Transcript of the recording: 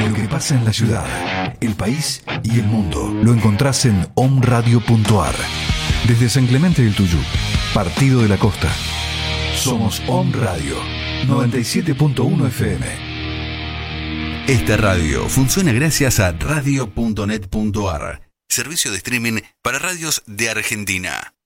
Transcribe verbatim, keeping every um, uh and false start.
Lo que pasa en la ciudad, el país y el mundo lo encontrás en omradio punto ar. Desde San Clemente del Tuyú, Partido de la Costa. Somos Om Radio noventa y siete punto uno F M. Esta radio funciona gracias a radio punto net punto ar, servicio de streaming para radios de Argentina.